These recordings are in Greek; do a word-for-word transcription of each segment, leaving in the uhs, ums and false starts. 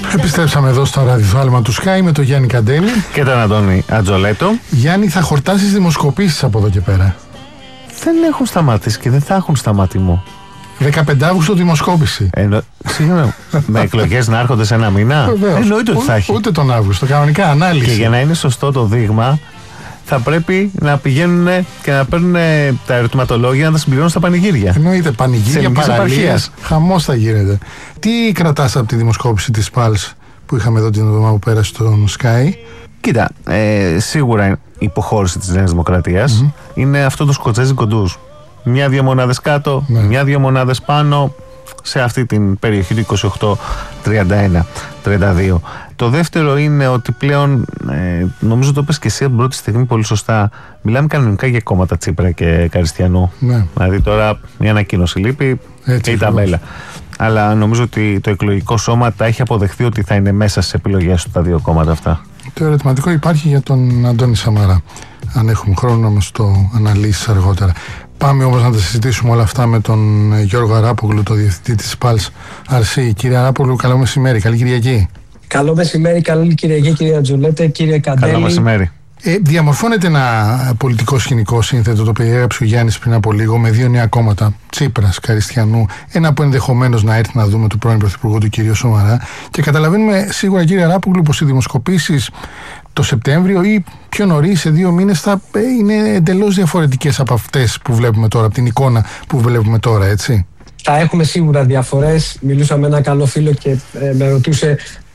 Επιστρέψαμε εδώ στο ραδιοθάλμα του Sky με τον Γιάννη Καντέλη και τον Αντώνη Ατζολέτο. Γιάννη, θα χορτάσεις δημοσκοπήσεις από εδώ και πέρα? Δεν έχουν σταματήσει και δεν θα έχουν σταματημό. δεκαπέντε Αυγούστου δημοσκόπηση. Εννο... Συγγνώμη, με εκλογές να έρχονται σε ένα μήνα. Εννοείται ότι θα έχει. Ούτε τον Αύγουστο, κανονικά ανάλυση. Και για να είναι σωστό το δείγμα, θα πρέπει να πηγαίνουν και να παίρνουν τα ερωτηματολόγια να τα συμπληρώνουν στα πανηγύρια. Εννοείται, πανηγύρια, παραλίες, χαμός θα γίνεται. Τι κρατάς από τη δημοσκόπηση της Pulse που είχαμε εδώ την εβδομάδα που πέρασε στον Sky? Κοίτα, ε, σίγουρα η υποχώρηση της Νέας Δημοκρατίας mm-hmm. είναι αυτό το σκοτσέζικο ντουζ. Μια-δύο μονάδες κάτω, ναι. μια-δύο μονάδες πάνω, σε αυτή την περιοχή του είκοσι οκτώ τριάντα ένα τριάντα δύο. Το δεύτερο είναι ότι πλέον, ε, νομίζω το είπες και εσύ από την πρώτη στιγμή πολύ σωστά, μιλάμε κανονικά για κόμματα Τσίπρα και Καριστιανού. Ναι. Δηλαδή τώρα μια ανακοίνωση λείπει και η ταμπέλα. Αλλά νομίζω ότι το εκλογικό σώμα τα έχει αποδεχθεί ότι θα είναι μέσα στις επιλογές του τα δύο κόμματα αυτά. Το ερωτηματικό υπάρχει για τον Αντώνη Σαμαρά. Αν έχουμε χρόνο να μας το αναλύσεις αργότερα. Πάμε όμως να τα συζητήσουμε όλα αυτά με τον Γιώργο Αράπογλου, το διευθυντή της Pulse αρ σι. Κύριε Αράπογλου, καλό μεσημέρι, καλή Κυριακή. Καλό μεσημέρι, καλή Κυριακή, κύριε Ατζολέτε, κύριε Καντέλη. Καλό μεσημέρι. Ε, διαμορφώνεται ένα πολιτικό σκηνικό σύνθετο, το περιέγραψε ο Γιάννης πριν από λίγο, με δύο νέα κόμματα, Τσίπρας, Καριστιανού, ένα που ενδεχομένως να έρθει να δούμε του πρώην Πρωθυπουργού του κ. Σαμαρά. Και καταλαβαίνουμε σίγουρα, κύριε Αράπογλου, πως οι δημοσκοπήσεις το Σεπτέμβριο ή πιο νωρίς, σε δύο μήνες, θα είναι εντελώς διαφορετικές από αυτές που βλέπουμε τώρα, από την εικόνα που βλέπουμε τώρα, έτσι. Θα έχουμε σίγουρα διαφορές. Μιλούσα με ένα καλό φίλο και ε, με ρωτούσε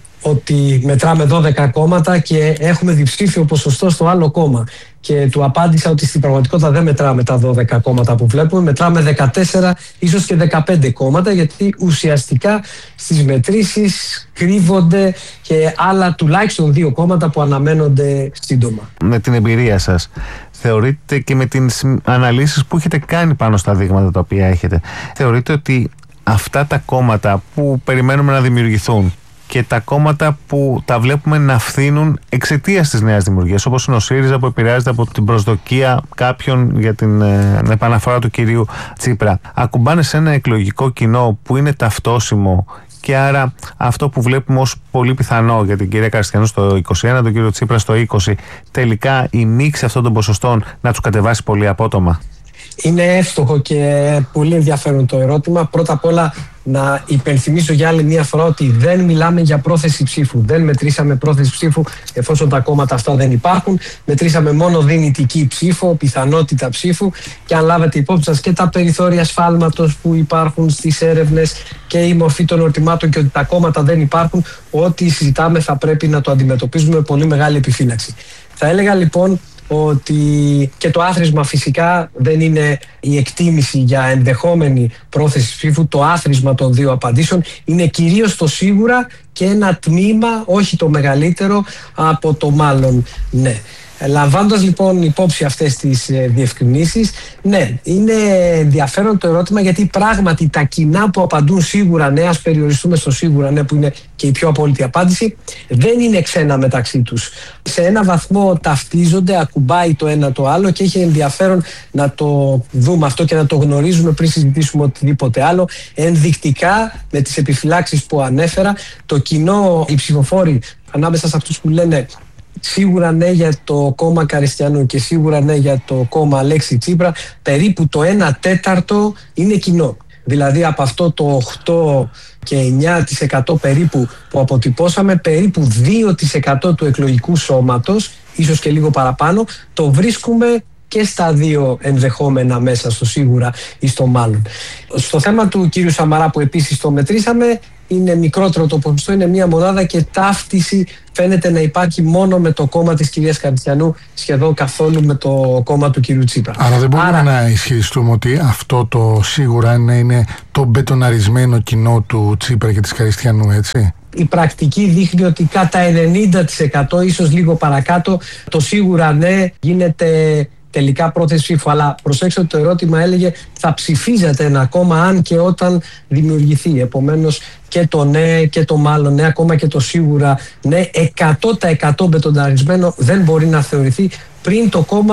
ότι μετράμε δώδεκα κόμματα και έχουμε διψήφιο ποσοστό στο άλλο κόμμα. Και του απάντησα ότι στην πραγματικότητα δεν μετράμε τα δώδεκα κόμματα που βλέπουμε, μετράμε δεκατέσσερα, ίσως και δεκαπέντε κόμματα, γιατί ουσιαστικά στις μετρήσεις κρύβονται και άλλα τουλάχιστον δύο κόμματα που αναμένονται σύντομα. Με την εμπειρία σας, θεωρείτε και με τις αναλύσεις που έχετε κάνει πάνω στα δείγματα τα οποία έχετε, θεωρείτε ότι αυτά τα κόμματα που περιμένουμε να δημιουργηθούν και τα κόμματα που τα βλέπουμε να φθήνουν εξαιτίας της νέας δημιουργίας, όπως είναι ο ΣΥΡΙΖΑ που επηρεάζεται από την προσδοκία κάποιων για την ε, επαναφορά του κυρίου Τσίπρα, ακουμπάνε σε ένα εκλογικό κοινό που είναι ταυτόσιμο, και άρα αυτό που βλέπουμε ως πολύ πιθανό για την κυρία Καριστιανού στο είκοσι ένα, τον κύριο Τσίπρα στο είκοσι, τελικά η μίξη αυτών των ποσοστών να τους κατεβάσει πολύ απότομα? Είναι εύστοχο και πολύ ενδιαφέρον το ερώτημα. Πρώτα απ' όλα να υπενθυμίσω για άλλη μια φορά ότι δεν μιλάμε για πρόθεση ψήφου. Δεν μετρήσαμε πρόθεση ψήφου εφόσον τα κόμματα αυτά δεν υπάρχουν. Μετρήσαμε μόνο δυνητική ψήφο, πιθανότητα ψήφου, και αν λάβετε υπόψη σας και τα περιθώρια σφάλματος που υπάρχουν στις έρευνες και η μορφή των ερωτημάτων και ότι τα κόμματα δεν υπάρχουν, ό,τι συζητάμε θα πρέπει να το αντιμετωπίζουμε με πολύ μεγάλη επιφύλαξη. Θα έλεγα λοιπόν ότι και το άθροισμα φυσικά δεν είναι η εκτίμηση για ενδεχόμενη πρόθεση ψήφου. Το άθροισμα των δύο απαντήσεων είναι κυρίως το σίγουρα και ένα τμήμα, όχι το μεγαλύτερο, από το μάλλον ναι. Λαμβάνοντας λοιπόν υπόψη αυτές τις ε, διευκρινήσεις, ναι, είναι ενδιαφέρον το ερώτημα, γιατί πράγματι τα κοινά που απαντούν σίγουρα ναι, ας περιοριστούμε στο σίγουρα ναι, που είναι και η πιο απόλυτη απάντηση, δεν είναι ξένα μεταξύ τους. Σε ένα βαθμό ταυτίζονται, ακουμπάει το ένα το άλλο, και έχει ενδιαφέρον να το δούμε αυτό και να το γνωρίζουμε πριν συζητήσουμε οτιδήποτε άλλο. Ενδεικτικά, με τις επιφυλάξεις που ανέφερα, το κοινό, οι ψηφοφόροι ανάμεσα σε αυτούς που λένε σίγουρα ναι για το κόμμα Καριστιανού και σίγουρα ναι για το κόμμα Αλέξη Τσίπρα, περίπου το ένα τέταρτο είναι κοινό. Δηλαδή από αυτό το οκτώ και εννιά τοις εκατό περίπου που αποτυπώσαμε, περίπου δύο τοις εκατό του εκλογικού σώματος, ίσως και λίγο παραπάνω, το βρίσκουμε και στα δύο ενδεχόμενα μέσα, στο σίγουρα ή στο μάλλον. Στο θέμα του κύριου Σαμαρά, που επίσης το μετρήσαμε, είναι μικρότερο το ποσοστό, είναι μία μονάδα, και ταύτιση φαίνεται να υπάρχει μόνο με το κόμμα της κυρίας Καριστιανού, σχεδόν καθόλου με το κόμμα του κυρίου Τσίπρα. Άρα δεν μπορούμε Άρα... να ισχυριστούμε ότι αυτό το σίγουρα είναι, είναι το μπετοναρισμένο κοινό του Τσίπρα και της Καριστιανού, έτσι. Η πρακτική δείχνει ότι κατά ενενήντα τοις εκατό, ίσως λίγο παρακάτω, το σίγουρα ναι γίνεται τελικά πρόθεση ψήφου. Αλλά προσέξτε ότι το ερώτημα έλεγε θα ψηφίζετε ένα κόμμα αν και όταν δημιουργηθεί. Επομένως και το ναι και το μάλλον ναι, ακόμα και το σίγουρα ναι, εκατό τοις εκατό μπετοναρισμένο δεν μπορεί να θεωρηθεί πριν το κόμμα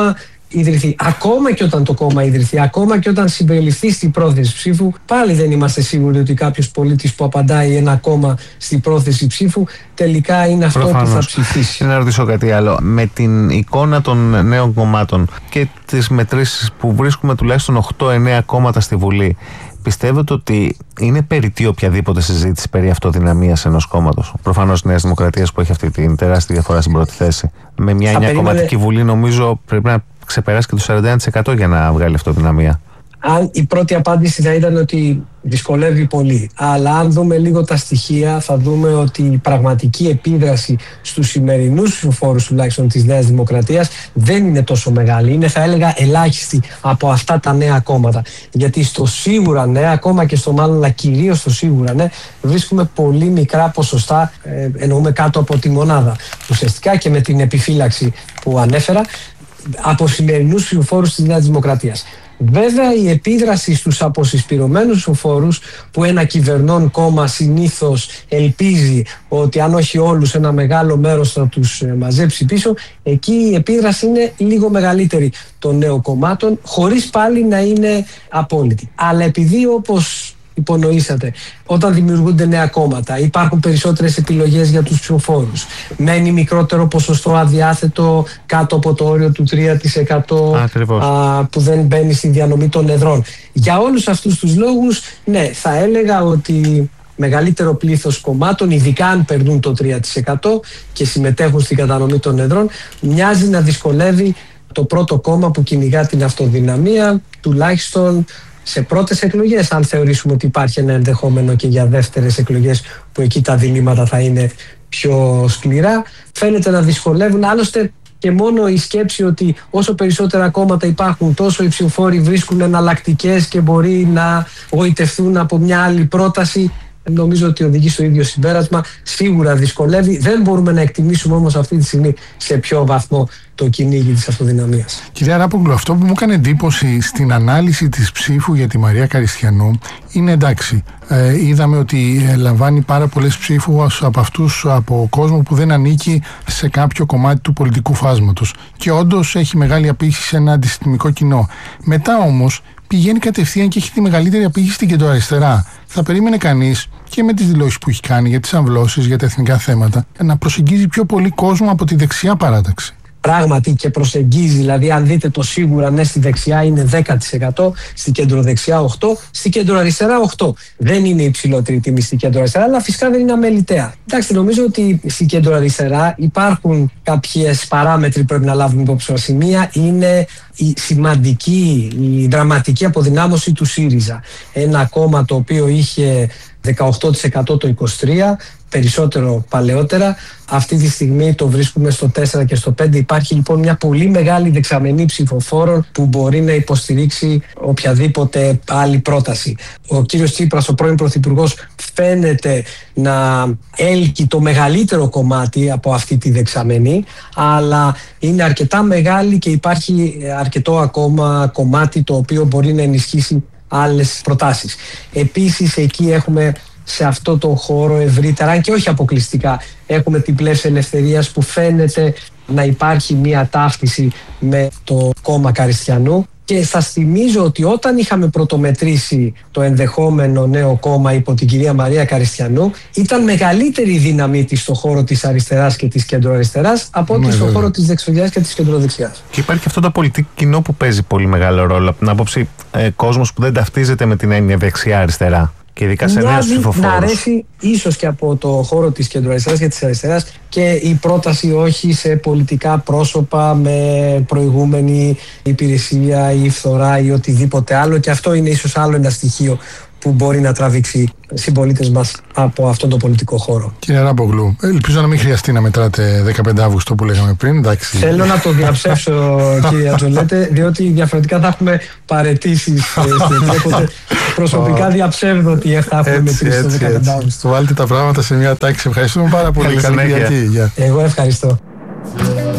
ιδρυθεί, ακόμα και όταν το κόμμα ιδρυθεί, ακόμα και όταν συμπεριληφθεί στην πρόθεση ψήφου, πάλι δεν είμαστε σίγουροι ότι κάποιος πολίτης που απαντάει ένα κόμμα στην πρόθεση ψήφου τελικά είναι αυτό Προφανώς. που θα ψηφίσει. Να ρωτήσω κάτι άλλο. Με την εικόνα των νέων κομμάτων και τις μετρήσεις που βρίσκουμε τουλάχιστον οκτώ εννέα κόμματα στη Βουλή, πιστεύετε ότι είναι περιττή οποιαδήποτε συζήτηση περί αυτοδυναμίας ενός κόμματος? Προφανώς Νέας Δημοκρατίας που έχει αυτή την τεράστια διαφορά στην πρώτη θέση. Με μια εννέα κομματική Βουλή νομίζω πρέπει να ξεπεράσει και το σαράντα ένα τοις εκατό για να βγάλει αυτοδυναμία. Αν η πρώτη απάντηση θα ήταν ότι δυσκολεύει πολύ. Αλλά αν δούμε λίγο τα στοιχεία, θα δούμε ότι η πραγματική επίδραση στους σημερινούς ψηφοφόρους τουλάχιστον της Νέας Δημοκρατίας δεν είναι τόσο μεγάλη. Είναι, θα έλεγα, ελάχιστη από αυτά τα νέα κόμματα. Γιατί στο σίγουρα ναι, ακόμα και στο μάλλον, αλλά κυρίως στο σίγουρα ναι, βρίσκουμε πολύ μικρά ποσοστά, ε, εννοούμε κάτω από τη μονάδα. Ουσιαστικά και με την επιφύλαξη που ανέφερα, από σημερινούς ψηφοφόρους της Νέας Δημοκρατίας. Βέβαια, η επίδραση στους αποσυσπηρωμένους ψηφοφόρους, που ένα κυβερνών κόμμα συνήθως ελπίζει ότι αν όχι όλους ένα μεγάλο μέρος θα τους μαζέψει πίσω, εκεί η επίδραση είναι λίγο μεγαλύτερη των νέων κομμάτων, χωρίς πάλι να είναι απόλυτη. Αλλά επειδή, όπως υπονοήσατε, όταν δημιουργούνται νέα κόμματα υπάρχουν περισσότερες επιλογές για τους ψηφοφόρους, μένει μικρότερο ποσοστό αδιάθετο κάτω από το όριο του τρία τοις εκατό α, που δεν μπαίνει στη διανομή των εδρών. Για όλους αυτούς τους λόγους, ναι, θα έλεγα ότι μεγαλύτερο πλήθος κομμάτων, ειδικά αν περνούν το τρία τοις εκατό και συμμετέχουν στην κατανομή των εδρών, μοιάζει να δυσκολεύει το πρώτο κόμμα που κυνηγά την αυτοδυναμία, τουλάχιστον σε πρώτες εκλογές, αν θεωρήσουμε ότι υπάρχει ένα ενδεχόμενο και για δεύτερες εκλογές που εκεί τα διλήμματα θα είναι πιο σκληρά, φαίνεται να δυσκολεύουν. Άλλωστε και μόνο η σκέψη ότι όσο περισσότερα κόμματα υπάρχουν, τόσο οι ψηφοφόροι βρίσκουν εναλλακτικές και μπορεί να γοητευτούν από μια άλλη πρόταση, νομίζω ότι οδηγεί στο ίδιο συμπέρασμα. Σίγουρα δυσκολεύει. Δεν μπορούμε να εκτιμήσουμε όμως αυτή τη στιγμή σε ποιο βαθμό το κυνήγι της αυτοδυναμίας. Κυρία Ράπογλου, αυτό που μου έκανε εντύπωση στην ανάλυση της ψήφου για τη Μαρία Καριστιανού είναι, εντάξει, ε, είδαμε ότι λαμβάνει πάρα πολλές ψήφους από αυτούς, από κόσμο που δεν ανήκει σε κάποιο κομμάτι του πολιτικού φάσματος και όντως έχει μεγάλη απήχηση σε ένα αντισυστημικό κοινό. Μετά όμως πηγαίνει κατευθείαν και έχει τη μεγαλύτερη απήχηση στην κεντροαριστερά. Θα περίμενε κανείς, και με τις δηλώσεις που έχει κάνει για τις αμβλώσεις, για τα εθνικά θέματα, να προσεγγίζει πιο πολύ κόσμο από τη δεξιά παράταξη. Πράγματι και προσεγγίζει, δηλαδή αν δείτε το σίγουρα ναι, στη δεξιά είναι δέκα τοις εκατό, στη κεντροδεξιά οκτώ τοις εκατό, στη κεντροαριστερά οκτώ τοις εκατό. Δεν είναι υψηλότερη τιμή στη κεντροαριστερά, αλλά φυσικά δεν είναι αμεληταία. Εντάξει, νομίζω ότι στη κεντροαριστερά υπάρχουν κάποιες παράμετροι που πρέπει να λάβουμε υπόψη μας. Η μία είναι η σημαντική, η δραματική αποδυνάμωση του ΣΥΡΙΖΑ. Ένα κόμμα το οποίο είχε δεκαοκτώ τοις εκατό το είκοσι τρία, περισσότερο παλαιότερα. Αυτή τη στιγμή το βρίσκουμε στο τέσσερα και στο πέντε. Υπάρχει λοιπόν μια πολύ μεγάλη δεξαμενή ψηφοφόρων που μπορεί να υποστηρίξει οποιαδήποτε άλλη πρόταση. Ο κύριος Τσίπρας, ο πρώην Πρωθυπουργός, φαίνεται να έλκει το μεγαλύτερο κομμάτι από αυτή τη δεξαμενή, αλλά είναι αρκετά μεγάλη και υπάρχει αρκετό ακόμα κομμάτι το οποίο μπορεί να ενισχύσει άλλες προτάσεις. Επίσης εκεί έχουμε σε αυτό το χώρο ευρύτερα, αν και όχι αποκλειστικά, έχουμε την Πλεύση Ελευθερίας που φαίνεται να υπάρχει μία ταύτιση με το κόμμα Καριστιανού. Και σας θυμίζω ότι όταν είχαμε πρωτομετρήσει το ενδεχόμενο νέο κόμμα υπό την κυρία Μαρία Καριστιανού, ήταν μεγαλύτερη η δύναμή της στο χώρο της αριστεράς και της κεντροαριστεράς από ότι ναι, στο χώρο της δεξιοδεξιάς και της κεντροδεξιάς. Και υπάρχει αυτό το πολιτικό κοινό που παίζει πολύ μεγάλο ρόλο. Από την άποψη ε, κόσμος που δεν ταυτίζεται με την έννοια δεξιά-αριστερά. Και ειδικά σε νέους ψηφοφόρους. Να αρέσει ίσως και από το χώρο της κεντροαριστεράς και της αριστεράς και η πρόταση όχι σε πολιτικά πρόσωπα με προηγούμενη υπηρεσία ή φθορά ή οτιδήποτε άλλο, και αυτό είναι ίσως άλλο ένα στοιχείο που μπορεί να τραβήξει συμπολίτες μας από αυτόν τον πολιτικό χώρο. Κύριε Ράπογλου, ελπίζω να μην χρειαστεί να μετράτε δεκαπέντε Αυγούστου που λέγαμε πριν. Εντάξει. Θέλω να το διαψεύσω, κύριε Ατζολέτε, διότι διαφορετικά θα έχουμε παραιτήσεις στην προσωπικά διαψεύδω ότι θα έχουμε μετρήσει το δεκαπέντε Αυγούστου. Βάλτε τα πράγματα σε μια τάξη. Ευχαριστούμε πάρα πολύ. Καλή συνέχεια. Εγώ ευχαριστώ.